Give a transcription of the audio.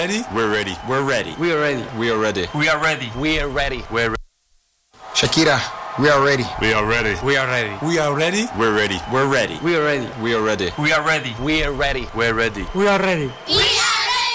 ready? We're ready. We're ready. We are ready. We are ready. We are ready. We are ready. We're ready. Shakira, we are ready. We are ready. We are ready. We are ready. We're ready. We're ready. We are ready. We are ready. We are ready. We are ready. We're ready. We are ready. We